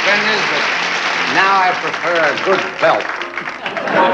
suspenders, but now I prefer a good belt.